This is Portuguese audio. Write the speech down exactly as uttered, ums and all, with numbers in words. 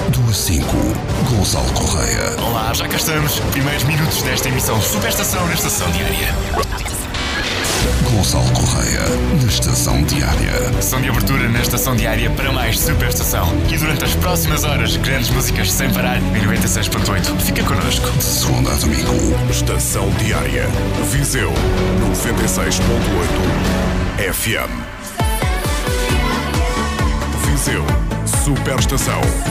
do a cinco, Gonçalo Correia. Olá, já cá estamos. Primeiros minutos desta emissão Superestação na Estação Diária. Gonçalo Correia, na Estação Diária. Sessão de abertura na Estação Diária para mais Superestação. E durante as próximas horas, grandes músicas sem parar em noventa e seis ponto oito. Fica connosco. De segunda a domingo. Estação Diária. Viseu noventa e seis ponto oito F M. Viseu Superestação.